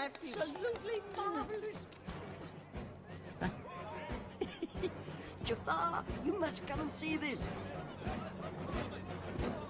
absolutely marvelous. Jafar, you must come and see this.